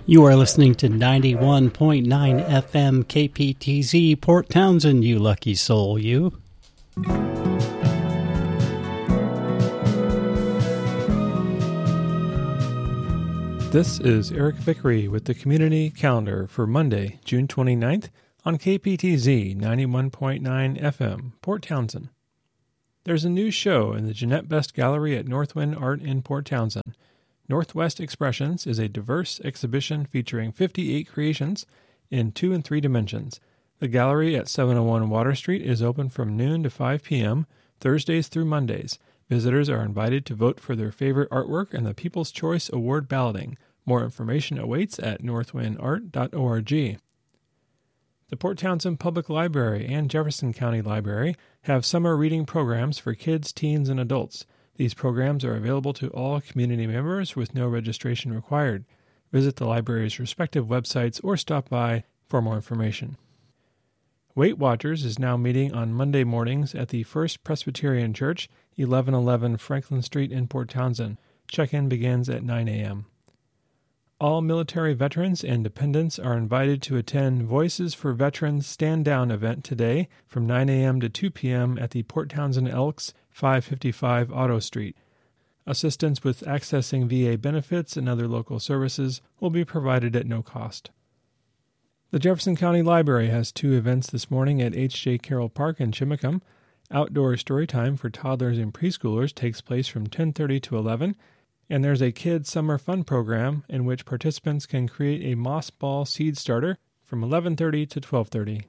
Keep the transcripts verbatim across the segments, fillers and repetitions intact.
You are listening to ninety-one point nine F M K P T Z, Port Townsend, you lucky soul, you. This is Eric Vickery with the Community Calendar for Monday, June twenty-ninth on K P T Z ninety-one point nine F M, Port Townsend. There's a new show in the Jeanette Best Gallery at Northwind Art in Port Townsend. Northwest Expressions is a diverse exhibition featuring fifty-eight creations in two and three dimensions. The gallery at seven oh one Water Street is open from noon to five p.m., Thursdays through Mondays. Visitors are invited to vote for their favorite artwork in the People's Choice Award balloting. More information awaits at northwind art dot org. The Port Townsend Public Library and Jefferson County Library have summer reading programs for kids, teens, and adults. These programs are available to all community members with no registration required. Visit the library's respective websites or stop by for more information. Weight Watchers is now meeting on Monday mornings at the First Presbyterian Church, eleven eleven Franklin Street in Port Townsend. Check-in begins at nine a.m. All military veterans and dependents are invited to attend Voices for Veterans Stand Down event today from nine a.m. to two p.m. at the Port Townsend Elks, five fifty-five Otto Street. Assistance with accessing V A benefits and other local services will be provided at no cost. The Jefferson County Library has two events this morning at H J. Carroll Park in Chimacum. Outdoor Storytime for toddlers and preschoolers takes place from ten thirty to eleven, and there's a Kids Summer Fun program in which participants can create a moss ball seed starter from eleven thirty to twelve thirty.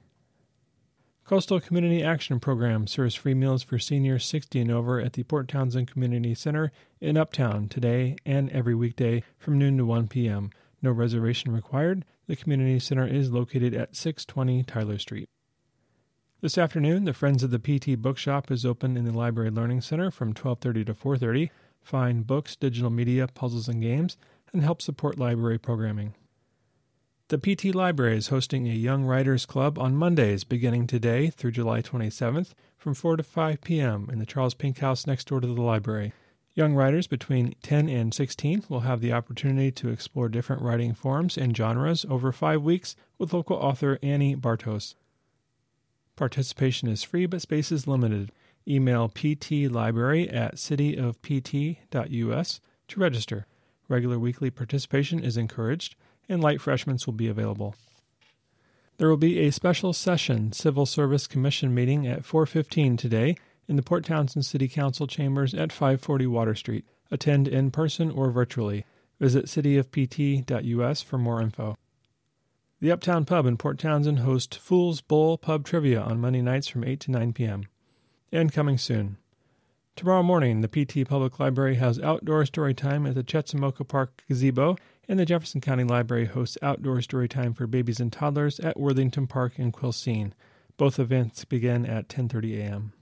Coastal Community Action Program serves free meals for seniors sixty and over at the Port Townsend Community Center in Uptown today and every weekday from noon to one p.m. No reservation required. The Community Center is located at six twenty Tyler Street. This afternoon, the Friends of the P T Bookshop is open in the Library Learning Center from twelve thirty to four thirty. Find books, digital media, puzzles, and games, and help support library programming. The P T Library is hosting a Young Writers Club on Mondays beginning today through July twenty-seventh from four to five p.m. in the Charles Pink House next door to the library. Young writers between ten and sixteen will have the opportunity to explore different writing forms and genres over five weeks with local author Annie Bartos. Participation is free, but space is limited. Email ptlibrary at cityofpt dot u s to register. Regular weekly participation is encouraged, and light refreshments will be available. There will be a special session Civil Service Commission meeting at four fifteen today in the Port Townsend City Council chambers at five forty Water Street. Attend in person or virtually. Visit city of p t dot u s for more info. The Uptown Pub in Port Townsend hosts Fool's Bowl Pub Trivia on Monday nights from eight to nine p.m. And coming soon. Tomorrow morning, the P T Public Library has outdoor story time at the Chetzemoka Park Gazebo, and the Jefferson County Library hosts outdoor story time for babies and toddlers at Worthington Park in Quilcene. Both events begin at ten thirty a.m.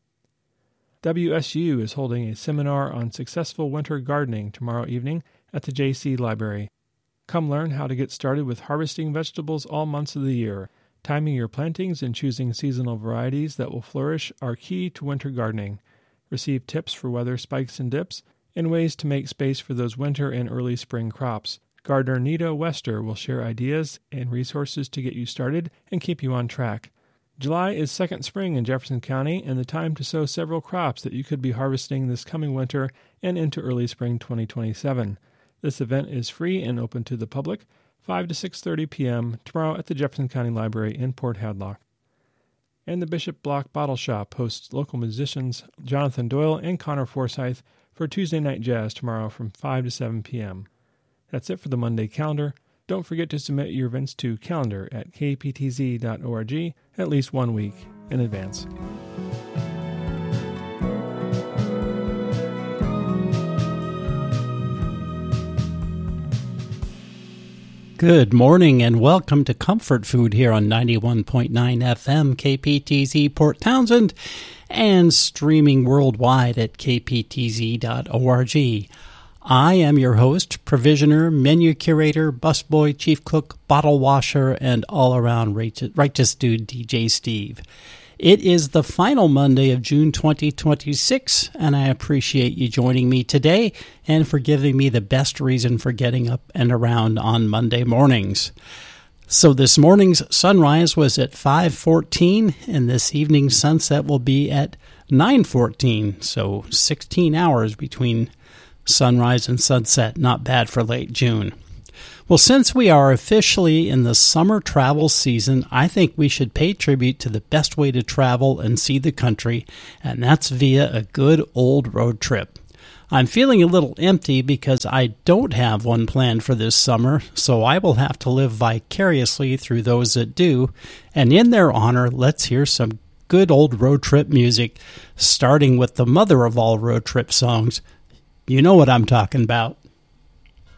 W S U is holding a seminar on successful winter gardening tomorrow evening at the J C Library. Come learn how to get started with harvesting vegetables all months of the year. Timing your plantings and choosing seasonal varieties that will flourish are key to winter gardening. Receive tips for weather spikes and dips and ways to make space for those winter and early spring crops. Gardener Nita Wester will share ideas and resources to get you started and keep you on track. July is second spring in Jefferson County and the time to sow several crops that you could be harvesting this coming winter and into early spring twenty twenty-seven. This event is free and open to the public, five to six thirty p.m. tomorrow at the Jefferson County Library in Port Hadlock. And the Bishop Block Bottle Shop hosts local musicians Jonathan Doyle and Connor Forsyth for Tuesday Night Jazz tomorrow from five to seven p.m. That's it for the Monday calendar. Don't forget to submit your events to calendar at k p t z dot org at least one week in advance. Good morning and welcome to Comfort Food here on ninety-one point nine F M K P T Z Port Townsend and streaming worldwide at k p t z dot org. I am your host, provisioner, menu curator, busboy, chief cook, bottle washer, and all-around righteous, righteous dude D J Steve. It is the final Monday of June twenty twenty-six, and I appreciate you joining me today and for giving me the best reason for getting up and around on Monday mornings. So this morning's sunrise was at five fourteen, and this evening's sunset will be at nine fourteen, so sixteen hours between sunrise and sunset. Not bad for late June. Well, since we are officially in the summer travel season, I think we should pay tribute to the best way to travel and see the country, and that's via a good old road trip. I'm feeling a little empty because I don't have one planned for this summer, so I will have to live vicariously through those that do, and in their honor, let's hear some good old road trip music, starting with the mother of all road trip songs. You know what I'm talking about.